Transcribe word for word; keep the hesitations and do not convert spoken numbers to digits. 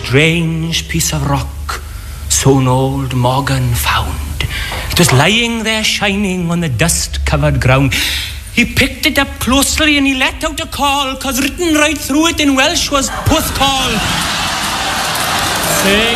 strange piece of rock soon old Morgan found. It was lying there shining on the dust-covered ground. He picked it up closely and he let out a call, 'cause written right through it in Welsh was Puth Call. Say